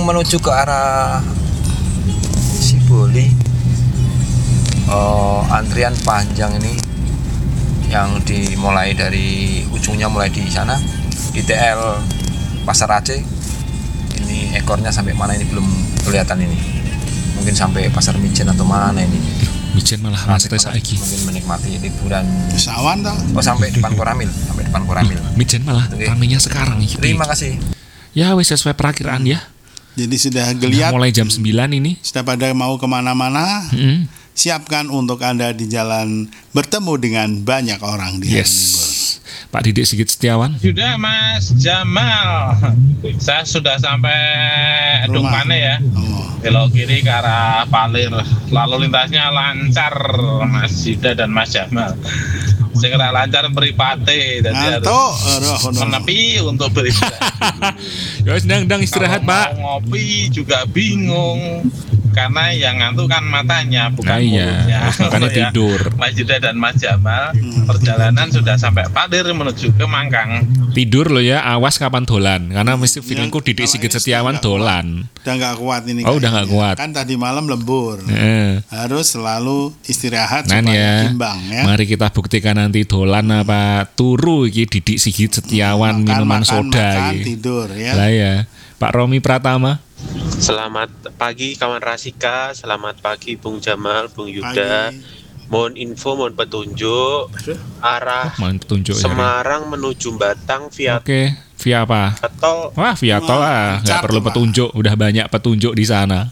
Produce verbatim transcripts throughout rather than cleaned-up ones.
menuju ke arah Siboli, uh, antrian panjang ini yang dimulai dari ujungnya, mulai di sana I T L Pasar Aceh. Ini ekornya sampai mana ini belum kelihatan ini. Mungkin sampai Pasar Mijen atau mana ini. Mijen malah macetnya saiki. Mungkin menikmati liburan. Sawan toh. Oh, sampai depan Koramil, sampai depan Koramil. Mijen malah ramenya sekarang iki. Terima kasih. Ya wis sesuai perakiraan ya. Jadi sudah geliat. Mulai jam sembilan ini. Sudah pada mau kemana-mana. Mm-hmm. Siapkan untuk Anda di jalan bertemu dengan banyak orang di yes. libur. Pak Didik Sigit Setiawan. Sudah Mas Jamal. Saya sudah sampai Dungpane ya. Oh. Belok kiri ke arah Palir. Lalu lintasnya lancar Mas Yuda dan Mas Jamal. Segera lancar beripate. Jadi Ngantuk. harus menepi untuk beristirahat. Ya sedang-sedang istirahat Kalau Pak. mau ngopi juga bingung. Karena yang ngantuk kan matanya, bukan nah, iya. mulutnya. Makanya Ya, tidur. Mas Yuda dan Mas Jamal, perjalanan sudah sampai Palir menuju ke Mangkang. Tidur lo ya, awas kapan dolan. Karena mesti feelingku Didik kalau Sigit ini Setiawan sudah nggak dolan. Udah nggak kuat ini. Oh, udah nggak kuat. Kan tadi malam lembur. Eh. Harus selalu istirahat Nah, supaya ya. imbang ya. Mari kita buktikan nanti dolan apa turu iki Didik Sigit Setiawan Makan, minuman makan, soda makan, iki. tidur ya. Lah ya. Pak Romi Pratama. Selamat pagi kawan Rasika, selamat pagi Bung Jamal, Bung Yuda. Pagi. Mohon info, mohon petunjuk arah Mohon petunjuk ya. Semarang menuju Batang via Oke, via apa? tol. Wah, via tol lah, nggak lancar perlu tuh, Pak. petunjuk, udah banyak petunjuk di sana.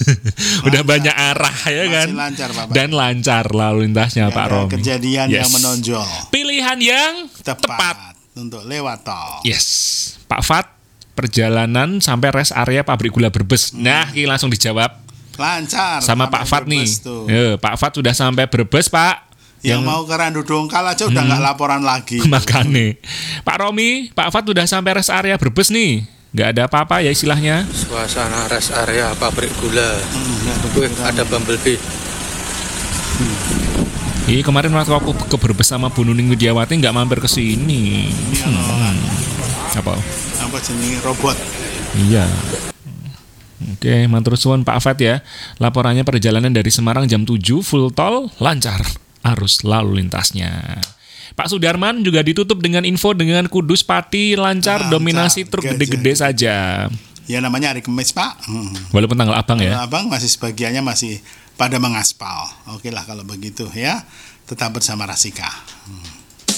Udah banyak arah ya Masih kan? lancar, Pak. Dan lancar lalu lintasnya Nggak Pak ada Romi. kejadian Yes. yang menonjol. Pilihan yang Tepat, tepat. untuk lewat tol. Yes. Pak Fat, perjalanan sampai rest area pabrik gula Brebes. Nah, ini langsung dijawab Lancar. sama sampai Pak Fat nih. Brebes tuh. Ya, Pak Fat sudah sampai Brebes, Pak. Yang, mau ke Randu Dongkal aja udah nggak laporan lagi. Makane. Pak Romi, Pak Fat sudah sampai rest area Brebes nih. Nggak ada apa-apa ya istilahnya. Suasana rest area pabrik gula. Hmm, Wih, ada Bumblebee. Iya, kemarin waktu aku ke Brebes sama Bu Nuning Widiawati nggak mampir ke sini. Ini orang Apa? apa jenis robot. Iya. Oke, matur suwun Pak Fat ya. Laporannya perjalanan dari Semarang jam tujuh full tol lancar arus lalu lintasnya. Pak Sudarman juga ditutup dengan info dengan Kudus Pati lancar, Lancar, dominasi truk gajah. gede-gede saja. Ya namanya hari Kamis Pak. Hmm. Walaupun tanggal abang ya. Abang masih sebagiannya masih pada mengaspal. Oke lah kalau begitu ya. Tetap bersama Rasika. Hmm.